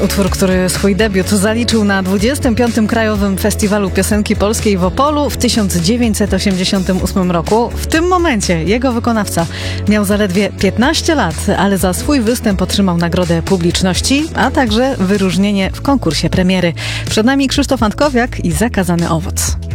Utwór, który swój debiut zaliczył na 25. Krajowym Festiwalu Piosenki Polskiej w Opolu w 1988 roku. W tym momencie jego wykonawca miał zaledwie 15 lat, ale za swój występ otrzymał nagrodę publiczności, a także wyróżnienie w konkursie premiery. Przed nami Krzysztof Antkowiak i Zakazany owoc.